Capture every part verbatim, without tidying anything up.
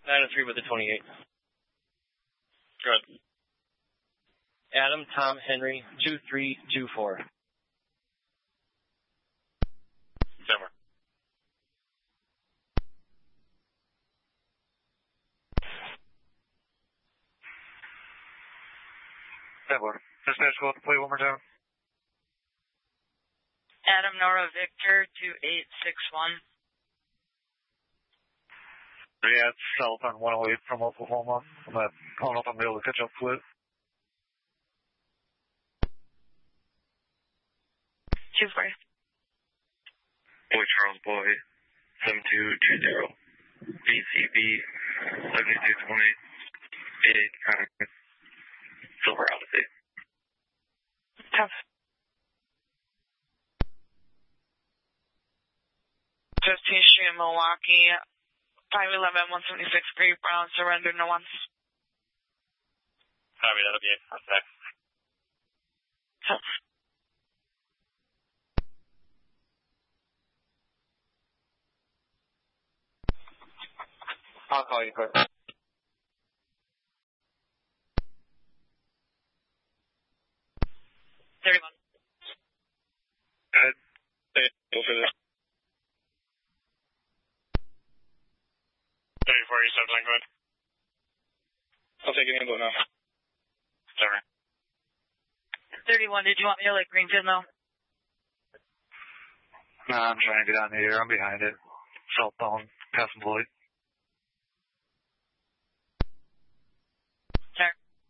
nine oh three with the twenty-eight. Good. Adam, Tom, Henry, two three two four. Denver. Denver. Dispatch, go out to play one more time. Adam, Nora, Victor, two eight six one. Yeah, it's south on one oh eight from Oklahoma. I'm not calling up, I'm able to catch up to it. two four. Boy Charles Boy, seven two two zero. B C B, seventy-two twenty, eight eight, Silver Odyssey. Tough. Justin Street, Milwaukee, five eleven, one seventy-six, Great Brown, surrender, no one's. Copy, that'll be it. Contact. Tough. I'll call you quick. thirty-one. Good. Go for this. thirty-four, you said something good? I'll take an info now. Sorry. thirty-one, did you want me to like Greenfield now? Nah, I'm trying to get on the air. I'm behind it. Southbound, passing Lloyd. Sir.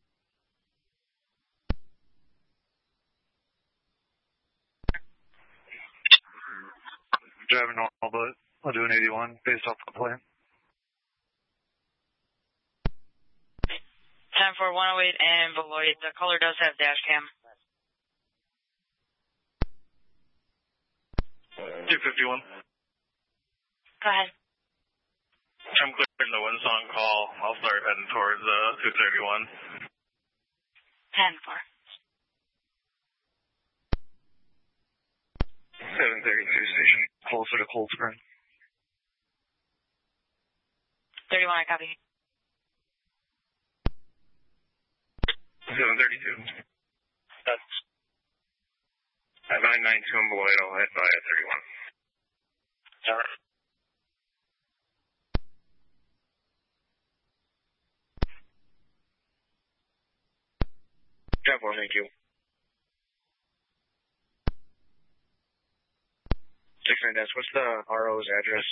Driving normal, but I'll do an eighty-one based off the complaint. ten four, one oh eight, and Beloit. The caller does have dash cam. two fifty-one. Go ahead. I'm clearing the one song call. I'll start heading towards uh, two thirty-one. ten four. seven thirty-two station. Closer to Cold Spring. thirty-one, I copy. seven thirty-two. That's At nine ninety-two in Beloit, I'll head by at thirty-one. sorry. ten four, thank you. six nine dash, what's the R O's address?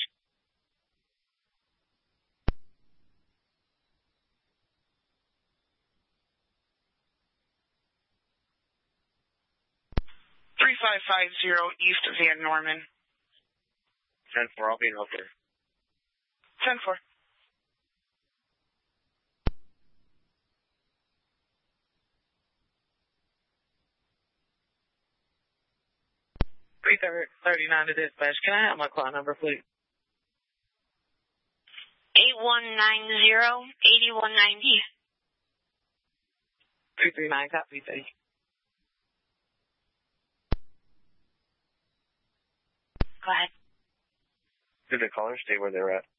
three five five zero east of Van Norman. ten four, I'll be out there. ten four. three thirty-nine to dispatch. Can I have my call number, please? eight one nine zero, eight one nine zero. two three nine, copy, thank you. Go ahead. Did the callers stay where they're at?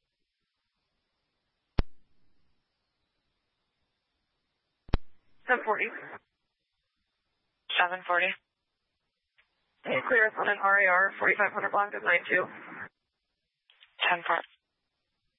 seven forty. seven forty. Clear on an R A R, forty-five hundred block of nine two. ten four.